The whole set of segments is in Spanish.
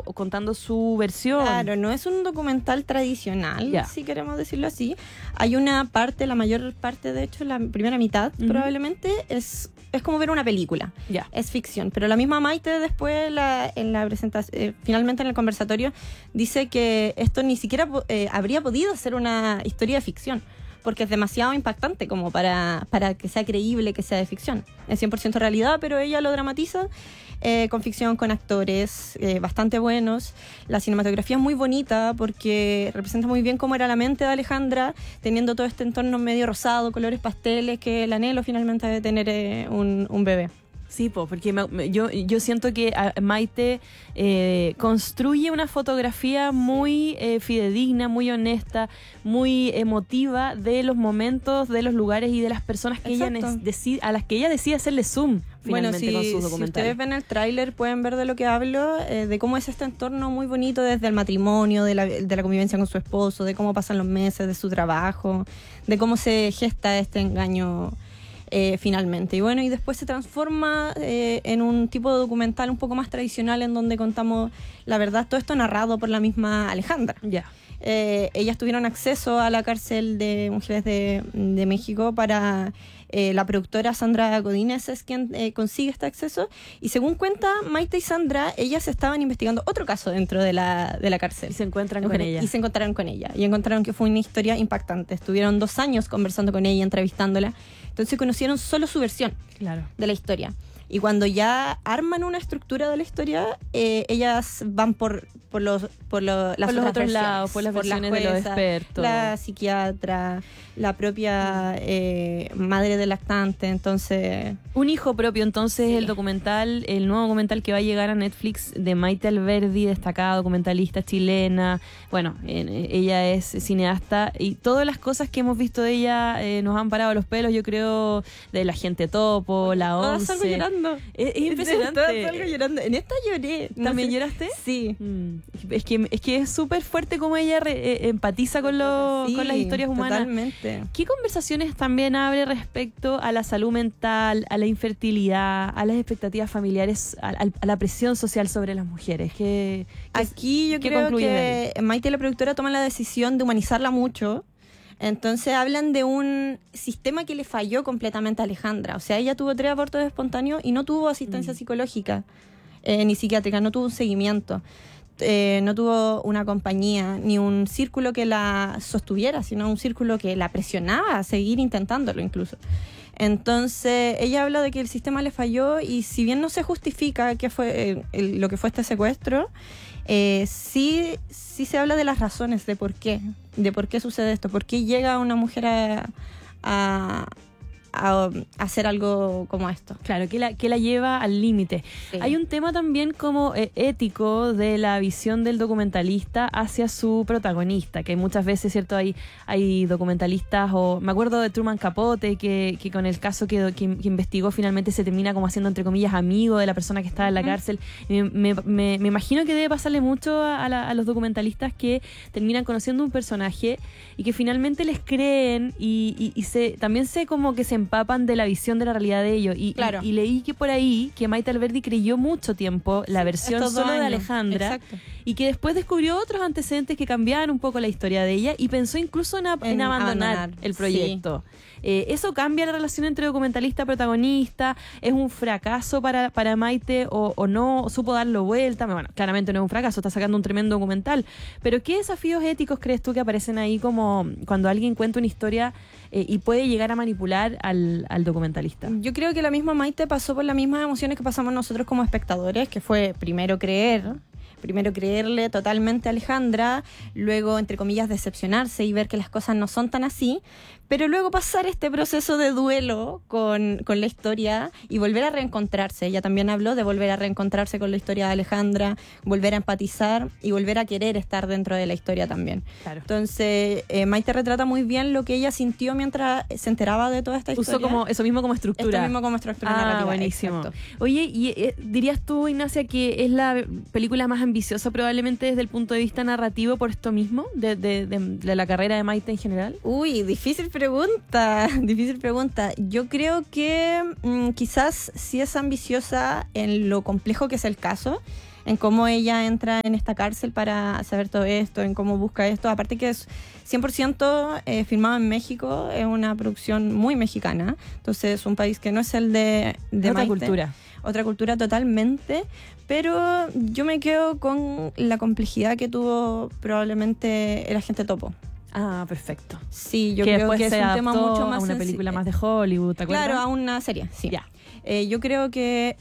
o contando su versión. Claro, no es un documental tradicional, si queremos decirlo así. Hay una parte, la mayor parte, de hecho, la primera mitad, probablemente, es como ver una película. Es ficción. Pero la misma Maite después en la presentación, finalmente en el conversatorio, dice que esto ni siquiera habría podido ser una historia de ficción, porque es demasiado impactante como para que sea creíble que sea de ficción. Es 100% realidad, pero ella lo dramatiza con ficción, con actores bastante buenos. La cinematografía es muy bonita porque representa muy bien cómo era la mente de Alejandra, teniendo todo este entorno medio rosado, colores pasteles, que el anhelo finalmente de tener un bebé. Sí, porque yo siento que Maite construye una fotografía muy fidedigna, muy honesta, muy emotiva de los momentos, de los lugares y de las personas que ella a las que ella decide hacerle zoom finalmente con sus documentales. Si ustedes ven el tráiler pueden ver de lo que hablo, de cómo es este entorno muy bonito desde el matrimonio, de la convivencia con su esposo, de cómo pasan los meses, de su trabajo, de cómo se gesta este engaño finalmente. Y bueno, y después se transforma en un tipo de documental un poco más tradicional en donde contamos la verdad, todo esto narrado por la misma Alejandra. Ellas tuvieron acceso a la cárcel de mujeres de México para... la productora Sandra Godínez es quien consigue este acceso, y según cuenta Maite y Sandra, ellas estaban investigando otro caso dentro de la cárcel. Y se encuentran con ella. Y se encontraron con ella. Y encontraron que fue una historia impactante. Estuvieron 2 años conversando con ella, entrevistándola. Entonces conocieron solo su versión de la historia. Y cuando ya arman una estructura de la historia, ellas van por los otros lados, por las versiones de los expertos. La psiquiatra, la propia madre del lactante, entonces... Un hijo propio, entonces, el nuevo documental que va a llegar a Netflix de Maite Alberdi, destacada documentalista chilena. Bueno, ella es cineasta y todas las cosas que hemos visto de ella nos han parado los pelos, yo creo, de La Gente Topo, La Once. Salgo llorando. Es impresionante. Salgo llorando. En esta lloré. ¿También lloraste? Sí. Es que es súper fuerte como ella empatiza con las historias humanas. Totalmente. ¿Qué conversaciones también abre respecto a la salud mental, a la infertilidad, a las expectativas familiares, a la presión social sobre las mujeres? Aquí yo creo que Maite, la productora, toma la decisión de humanizarla mucho. Entonces hablan de un sistema que le falló completamente a Alejandra. O sea, ella tuvo 3 abortos espontáneos y no tuvo asistencia psicológica ni psiquiátrica, no tuvo un seguimiento. No tuvo una compañía ni un círculo que la sostuviera, sino un círculo que la presionaba a seguir intentándolo incluso. Entonces ella habla de que el sistema le falló, y si bien no se justifica qué fue lo que fue este secuestro, sí se habla de las razones de por qué sucede esto, por qué llega una mujer a hacer algo como esto. Claro, que la lleva al límite. Sí. Hay un tema también como ético de la visión del documentalista hacia su protagonista, que muchas veces, ¿cierto? Hay documentalistas, o me acuerdo de Truman Capote, que con el caso que investigó finalmente se termina como haciendo, entre comillas, amigo de la persona que estaba en la cárcel. Me imagino que debe pasarle mucho a los documentalistas que terminan conociendo un personaje y que finalmente les creen y también como que se empapan de la visión de la realidad de ellos. Y leí que por ahí que Maite Alberdi creyó mucho tiempo la versión solo de Alejandra. Exacto. Y que después descubrió otros antecedentes que cambiaban un poco la historia de ella y pensó incluso en abandonar el proyecto. Eso cambia la relación entre documentalista y protagonista. ¿Es un fracaso para Maite o no supo darlo vuelta? Bueno, claramente no es un fracaso, está sacando un tremendo documental. Pero ¿qué desafíos éticos crees tú que aparecen ahí como cuando alguien cuenta una historia y puede llegar a manipular al documentalista? Yo creo que la misma Maite pasó por las mismas emociones que pasamos nosotros como espectadores, que fue primero creerle totalmente a Alejandra, luego, entre comillas, decepcionarse y ver que las cosas no son tan así, pero luego pasar este proceso de duelo con la historia y volver a reencontrarse. Ella también habló de volver a reencontrarse con la historia de Alejandra, volver a empatizar y volver a querer estar dentro de la historia también. Claro. Entonces, Maite retrata muy bien lo que ella sintió mientras se enteraba de toda esta historia. Usó como eso mismo como estructura. Esto mismo como estructura narrativa. Buenísimo. Exacto. Oye, ¿y dirías tú, Ignacia, que es la película más ambiciosa probablemente desde el punto de vista narrativo por esto mismo, de la carrera de Maite en general? Uy, difícil pregunta. Yo creo que quizás sí es ambiciosa en lo complejo que es el caso. en cómo ella entra en esta cárcel para saber todo esto, en cómo busca esto. Aparte que es 100% filmado en México, es una producción muy mexicana, entonces es un país que no es el de otra Maite. cultura. Otra cultura totalmente, pero yo me quedo con la complejidad que tuvo probablemente el Agente Topo. Ah, perfecto. Sí, yo que creo que es un tema mucho más a una película más de Hollywood, ¿te acuerdas? Claro, a una serie, sí. Ya. Yo creo que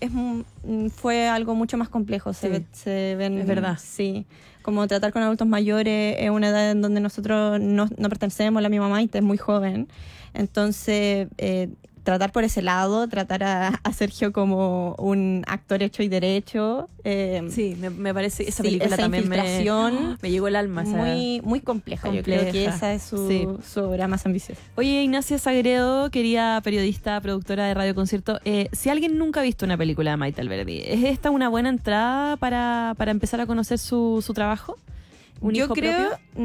fue algo mucho más complejo. Se ven, es verdad. Sí, como tratar con adultos mayores es una edad en donde nosotros no pertenecemos. La mi mamá es muy joven, entonces tratar por ese lado, tratar a Sergio como un actor hecho y derecho. Sí, me parece esa película esa también me llegó el alma. Muy compleja. Yo creo que esa es su obra más ambiciosa. Oye, Ignacia Sagredo, querida periodista, productora de Radio Concierto, si alguien nunca ha visto una película de Maite Alberdi, ¿es esta una buena entrada para empezar a conocer su trabajo? Yo creo,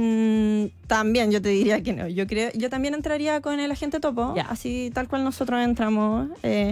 también yo te diría que no. Yo también entraría con el Agente Topo, así tal cual nosotros entramos.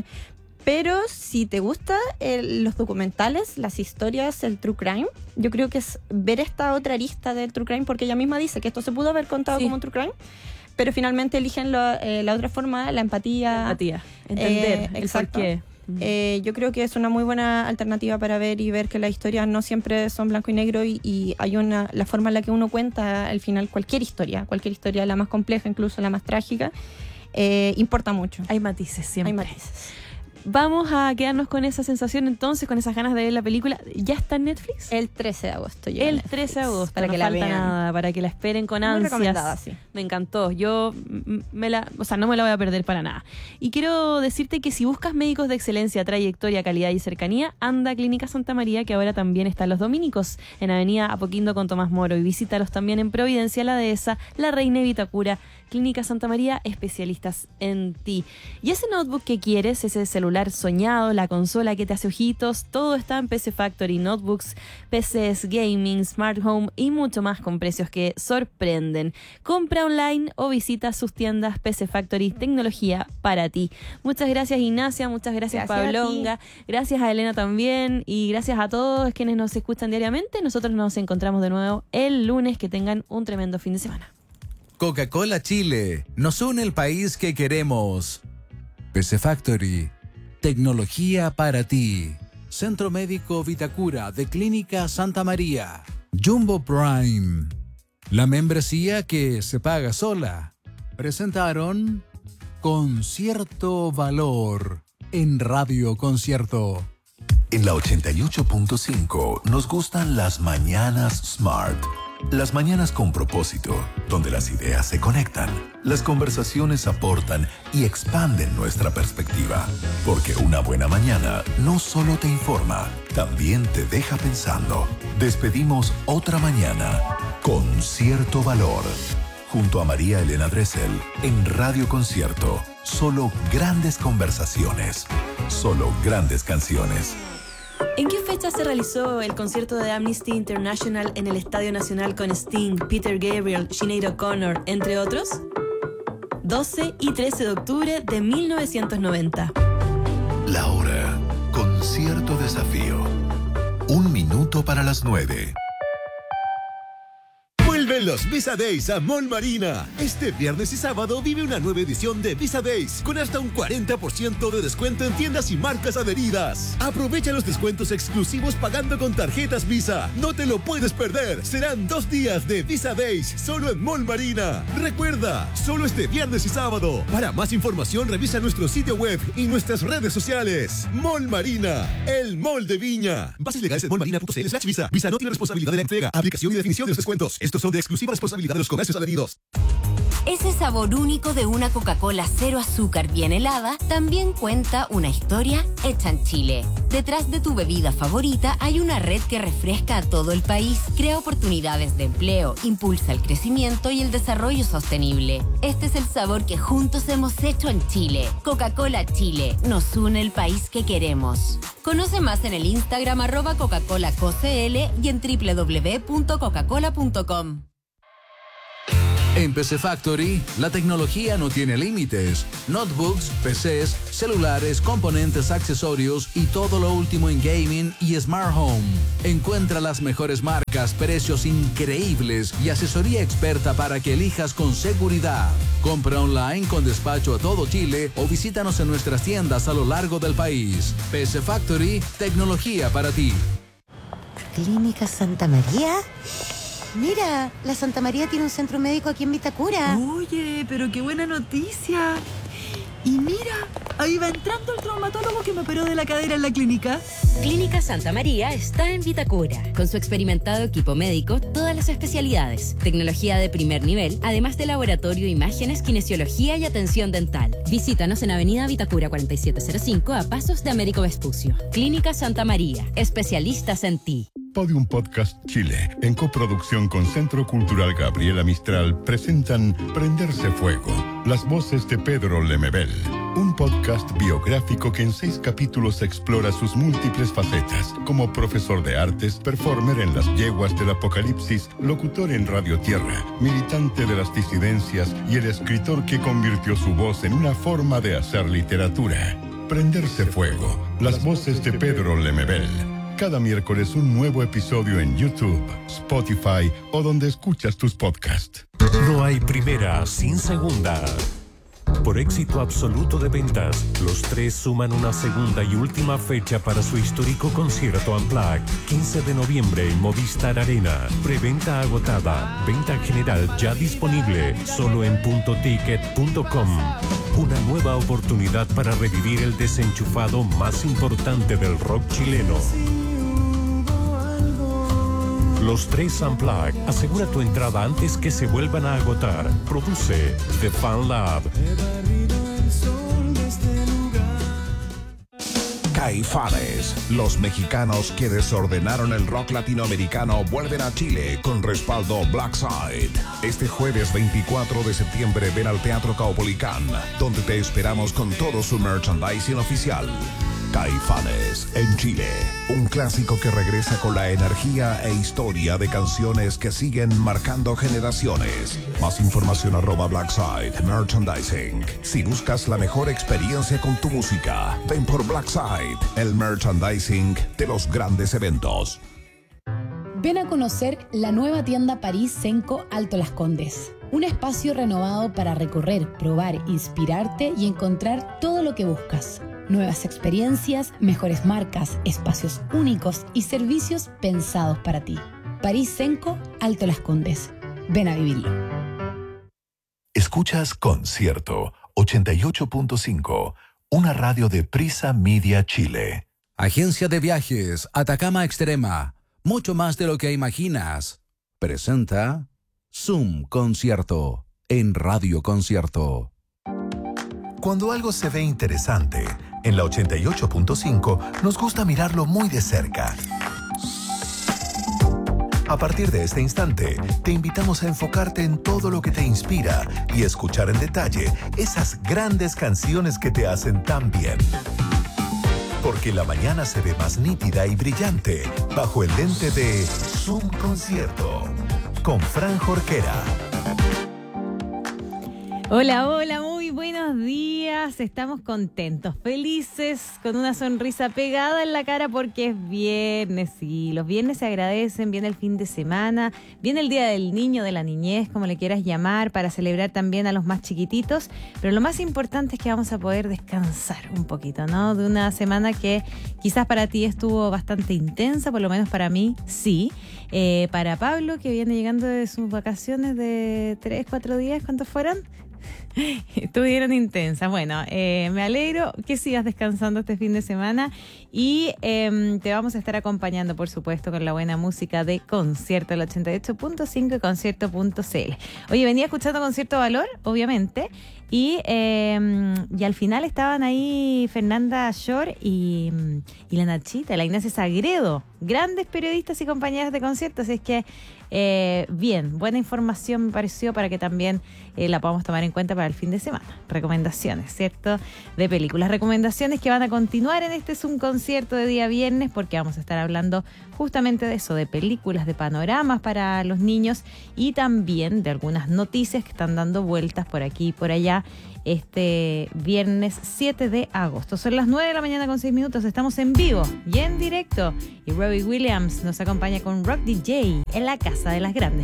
Pero si te gustan los documentales, las historias, el true crime, yo creo que es ver esta otra arista del true crime, porque ella misma dice que esto se pudo haber contado como un true crime, pero finalmente eligen la otra forma, la empatía. Entender el porqué. Yo creo que es una muy buena alternativa para ver y ver que las historias no siempre son blanco y negro y hay la forma en la que uno cuenta al final cualquier historia, la más compleja, incluso la más trágica, importa mucho. Hay matices siempre. Hay matices. Vamos a quedarnos con esa sensación entonces, con esas ganas de ver la película. ¿Ya está en Netflix? El 13 de agosto. El 13 de agosto. Para que la vean. Nada, para que la esperen con ansias. Muy recomendada, sí. Me encantó. Yo no me la voy a perder para nada. Y quiero decirte que si buscas médicos de excelencia, trayectoria, calidad y cercanía, anda a Clínica Santa María, que ahora también está Los Dominicos, en Avenida Apoquindo con Tomás Moro. Y visítalos también en Providencia, La Dehesa, La Reina y Vitacura. Clínica Santa María, especialistas en ti. Y ese notebook que quieres, ese celular soñado, la consola que te hace ojitos, todo está en PC Factory. Notebooks, PCs, gaming, smart home y mucho más con precios que sorprenden. Compra online o visita sus tiendas. PC Factory, tecnología para ti. Muchas gracias, Ignacia, muchas gracias Pablonga, gracias a Elena también y gracias a todos quienes nos escuchan diariamente. Nosotros nos encontramos de nuevo el lunes. Que tengan un tremendo fin de semana. Coca-Cola Chile, nos une el país que queremos. PC Factory, tecnología para ti. Centro Médico Vitacura de Clínica Santa María. Jumbo Prime, la membresía que se paga sola. Presentaron Concierto Valor en Radio Concierto. En la 88.5 nos gustan las mañanas Smart. Las mañanas con propósito, donde las ideas se conectan, las conversaciones aportan y expanden nuestra perspectiva. Porque una buena mañana no solo te informa, también te deja pensando. Despedimos otra mañana con cierto valor. Junto a María Elena Dressel en Radio Concierto. Solo grandes conversaciones. Solo grandes canciones. ¿En qué fecha se realizó el concierto de Amnesty International en el Estadio Nacional con Sting, Peter Gabriel, Sinead O'Connor, entre otros? 12 y 13 de octubre de 1990. La hora con cierto desafío. 1 minuto para las 9. Vuelven los Visa Days a Mall Marina. Este viernes y sábado vive una nueva edición de Visa Days con hasta un 40% de descuento en tiendas y marcas adheridas. Aprovecha los descuentos exclusivos pagando con tarjetas Visa. No te lo puedes perder. Serán 2 días de Visa Days solo en Mall Marina. Recuerda, solo este viernes y sábado. Para más información revisa nuestro sitio web y nuestras redes sociales. Mall Marina, el mall de Viña. Bases legales en mallmarina.cl/Visa. Visa no tiene responsabilidad de la entrega, aplicación y definición de los descuentos. Estos son de exclusiva responsabilidad de los comercios adheridos. Ese sabor único de una Coca-Cola cero azúcar bien helada también cuenta una historia hecha en Chile. Detrás de tu bebida favorita hay una red que refresca a todo el país, crea oportunidades de empleo, impulsa el crecimiento y el desarrollo sostenible. Este es el sabor que juntos hemos hecho en Chile. Coca-Cola Chile, nos une el país que queremos. Conoce más en el Instagram @CocaColaCoCL y en www.cocacola.com. En PC Factory, la tecnología no tiene límites. Notebooks, PCs, celulares, componentes, accesorios y todo lo último en gaming y smart home. Encuentra las mejores marcas, precios increíbles y asesoría experta para que elijas con seguridad. Compra online con despacho a todo Chile o visítanos en nuestras tiendas a lo largo del país. PC Factory, tecnología para ti. ¿Clínica Santa María? Mira, la Santa María tiene un centro médico aquí en Vitacura. Oye, pero qué buena noticia. Y mira, ahí va entrando el traumatólogo que me operó de la cadera en la clínica. Clínica Santa María está en Vitacura. Con su experimentado equipo médico, todas las especialidades, tecnología de primer nivel, además de laboratorio, imágenes, kinesiología y atención dental. Visítanos en Avenida Vitacura 4705 a pasos de Américo Vespucio. Clínica Santa María, especialistas en ti. Podium Podcast Chile, en coproducción con Centro Cultural Gabriela Mistral, presentan Prenderse Fuego, las voces de Pedro Lemebel. Un podcast biográfico que en 6 capítulos explora sus múltiples facetas, como profesor de artes, performer en las yeguas del apocalipsis, locutor en Radio Tierra, militante de las disidencias y el escritor que convirtió su voz en una forma de hacer literatura. Prenderse Fuego, las voces de Pedro Lemebel. Cada miércoles un nuevo episodio en YouTube, Spotify o donde escuchas tus podcasts. No hay primera sin segunda. Por éxito absoluto de ventas, los Tres suman una segunda y última fecha para su histórico concierto Unplugged, 15 de noviembre en Movistar Arena. Preventa agotada, venta general ya disponible, solo en puntoticket.com. Una nueva oportunidad para revivir el desenchufado más importante del rock chileno. Los Tres Unplugged. Asegura tu entrada antes que se vuelvan a agotar. Produce The Fan Lab. Caifanes, los mexicanos que desordenaron el rock latinoamericano vuelven a Chile con respaldo Black Side. Este jueves 24 de septiembre ven al Teatro Caupolicán, donde te esperamos con todo su merchandising oficial. Caifanes en Chile, un clásico que regresa con la energía e historia de canciones que siguen marcando generaciones. Más información @Blackside Merchandising. Si buscas la mejor experiencia con tu música, ven por Blackside, el merchandising de los grandes eventos. Ven a conocer la nueva tienda París Senco Alto Las Condes. Un espacio renovado para recorrer, probar, inspirarte y encontrar todo lo que buscas. Nuevas experiencias, mejores marcas, espacios únicos y servicios pensados para ti. París Senco Alto Las Condes. Ven a vivirlo. Escuchas Concierto 88.5, una radio de Prisa Media Chile. Agencia de Viajes Atacama Extrema. Mucho más de lo que imaginas. Presenta Zoom Concierto en Radio Concierto. Cuando algo se ve interesante, en la 88.5 nos gusta mirarlo muy de cerca. A partir de este instante, te invitamos a enfocarte en todo lo que te inspira y escuchar en detalle esas grandes canciones que te hacen tan bien. Porque la mañana se ve más nítida y brillante bajo el lente de Zoom Concierto con Fran Jorquera. Hola, hola, muy buenos días. Estamos contentos, felices, con una sonrisa pegada en la cara porque es viernes y los viernes se agradecen. Viene el fin de semana, viene el Día del Niño, de la Niñez, como le quieras llamar, para celebrar también a los más chiquititos. Pero lo más importante es que vamos a poder descansar un poquito, ¿no? De una semana que quizás para ti estuvo bastante intensa, por lo menos para mí sí. Para Pablo, que viene llegando de sus vacaciones de 3-4 días, ¿cuántos fueron? Estuvieron intensas. Bueno, me alegro que sigas descansando este fin de semana y te vamos a estar acompañando, por supuesto, con la buena música de Concierto, el 88.5 y concierto.cl. Oye, venía escuchando Concierto Valor, obviamente, y al final estaban ahí Fernanda Shore y la Nachita, la Ignacia Sagredo, grandes periodistas y compañeras de Concierto, así es que bien, buena información me pareció para que también la podamos tomar en cuenta para para el fin de semana. Recomendaciones, ¿cierto? De películas. Recomendaciones que van a continuar en este Zoom concierto de día viernes, porque vamos a estar hablando justamente de eso, de películas, de panoramas para los niños y también de algunas noticias que están dando vueltas por aquí y por allá este viernes 7 de agosto. Son las 9 de la mañana con 6 minutos. Estamos en vivo y en directo. Y Robbie Williams nos acompaña con Rock DJ en la Casa de las Grandes